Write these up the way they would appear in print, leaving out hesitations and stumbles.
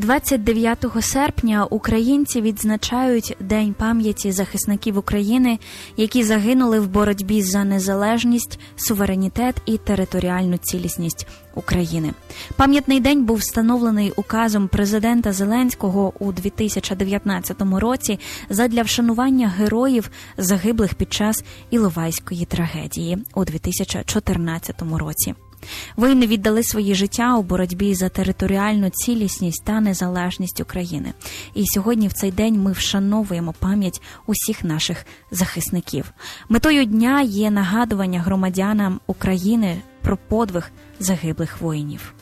29 серпня українці відзначають День пам'яті захисників України, які загинули в боротьбі за незалежність, суверенітет і територіальну цілісність України. Пам'ятний день був встановлений указом президента Зеленського у 2019 році задля вшанування героїв, загиблих під час Іловайської трагедії у 2014 році. Воїни віддали свої життя у боротьбі за територіальну цілісність та незалежність України. І сьогодні в цей день ми вшановуємо пам'ять усіх наших захисників. Метою дня є нагадування громадянам України про подвиг загиблих воїнів.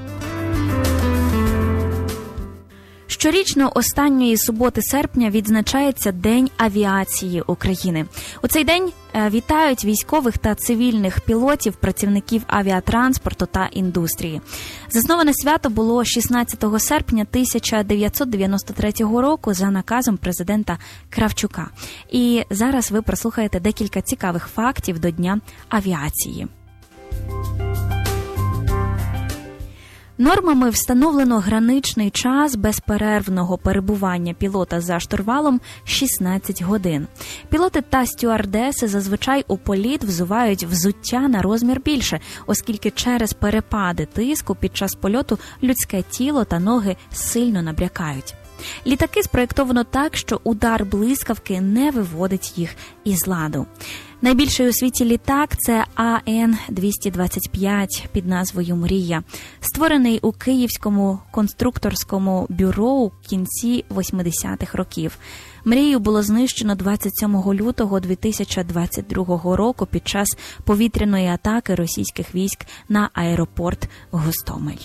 Щорічно останньої суботи серпня відзначається День авіації України. У цей день вітають військових та цивільних пілотів, працівників авіатранспорту та індустрії. Засноване свято було 16 серпня 1993 року за наказом президента Кравчука. І зараз ви прослухаєте декілька цікавих фактів до Дня авіації. Нормами встановлено граничний час безперервного перебування пілота за штурвалом 16 годин. Пілоти та стюардеси зазвичай у політ взувають взуття на розмір більше, оскільки через перепади тиску під час польоту людське тіло та ноги сильно набрякають. Літаки спроєктовано так, що удар блискавки не виводить їх із ладу. Найбільший у світі літак – це АН-225 під назвою «Мрія», створений у Київському конструкторському бюро у кінці 80-х років. «Мрію» було знищено 27 лютого 2022 року під час повітряної атаки російських військ на аеропорт Гостомель.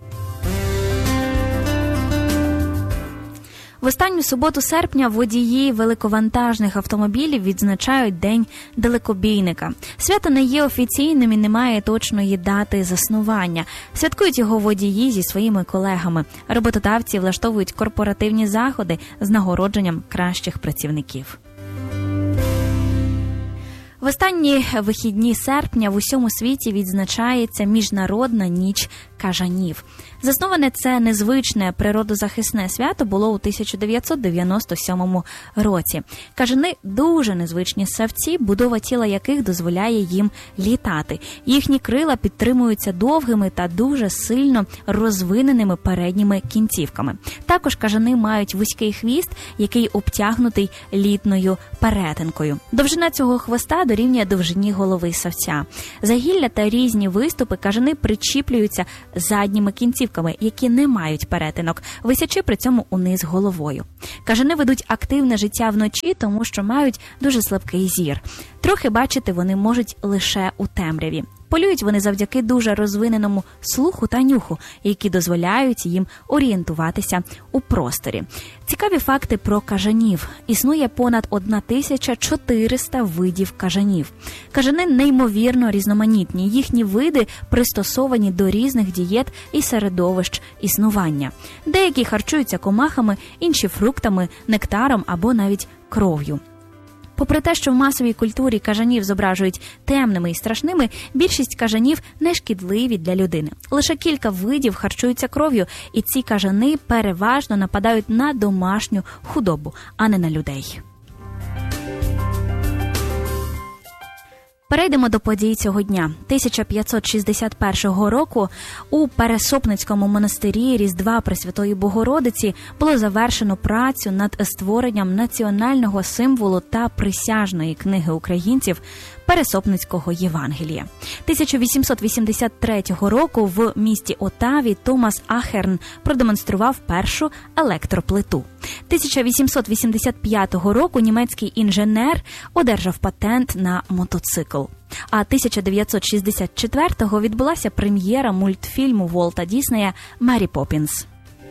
В останню суботу серпня водії великовантажних автомобілів відзначають День далекобійника. Свято не є офіційним і не має точної дати заснування. Святкують його водії зі своїми колегами. Роботодавці влаштовують корпоративні заходи з нагородженням кращих працівників. В останні вихідні серпня в усьому світі відзначається Міжнародна ніч кажанів. Засноване це незвичне природозахисне свято було у 1997 році. Кажани – дуже незвичні ссавці, будова тіла яких дозволяє їм літати. Їхні крила підтримуються довгими та дуже сильно розвиненими передніми кінцівками. Також кажани мають вузький хвіст, який обтягнутий літною перетинкою. Довжина цього хвоста дорівнює довжині голови ссавця. За гілля та різні виступи кажани причіплюються задніми кінцівками, які не мають перетинок, висячи при цьому униз головою. Кажани ведуть активне життя вночі, тому що мають дуже слабкий зір. Трохи бачити вони можуть лише у темряві. Полюють вони завдяки дуже розвиненому слуху та нюху, які дозволяють їм орієнтуватися у просторі. Цікаві факти про кажанів. Існує понад 1400 видів кажанів. Кажани неймовірно різноманітні. Їхні види пристосовані до різних дієт і середовищ існування. Деякі харчуються комахами, інші фруктами, нектаром або навіть кров'ю. Попри те, що в масовій культурі кажанів зображують темними і страшними, більшість кажанів не шкідливі для людини. Лише кілька видів харчуються кров'ю, і ці кажани переважно нападають на домашню худобу, а не на людей. Перейдемо до подій цього дня. 1561 року у Пересопницькому монастирі Різдва Пресвятої Богородиці було завершено працю над створенням національного символу та присяжної книги українців Пересопницького Євангелія. 1883 року в місті Отаві Томас Ахерн продемонстрував першу електроплиту. 1885 року німецький інженер одержав патент на мотоцикл. А 1964-го відбулася прем'єра мультфільму Волта Діснея «Мері Поппінс».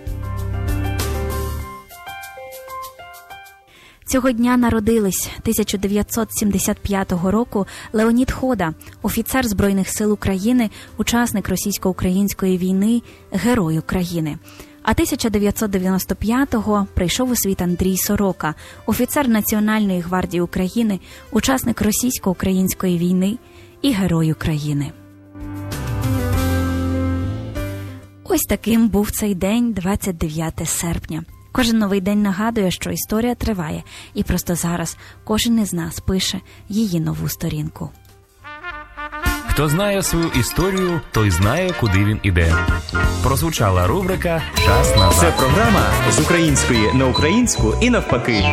Цього дня народились 1975 року Леонід Хода, офіцер Збройних сил України, учасник російсько-української війни, Герой України. А 1995-го прийшов у світ Андрій Сорока, офіцер Національної гвардії України, учасник російсько-української війни і Герой України. Ось таким був цей день, 29 серпня. Кожен новий день нагадує, що історія триває, і просто зараз кожен із нас пише її нову сторінку. Хто знає свою історію, той знає, куди він іде. Прозвучала рубрика «Час назад». Це програма з української на українську і навпаки.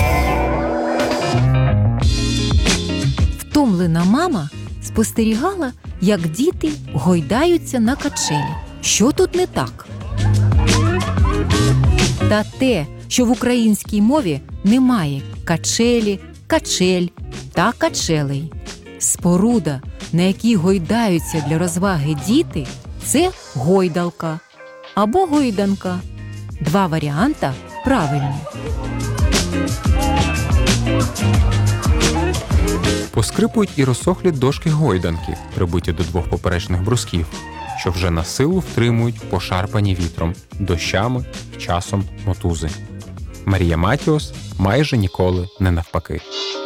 Втомлена мама спостерігала, як діти гойдаються на качелі. Що тут не так? Та те, що в українській мові немає качелі, качель та качелей. Споруда, на якій гойдаються для розваги діти, це гойдалка або гойданка. Два варіанти правильні. Поскрипують і розсохлі дошки гойданки, прибиті до двох поперечних брусків, що вже на силу втримують пошарпані вітром, дощами і часом мотузи. Марія Матіос майже ніколи не навпаки.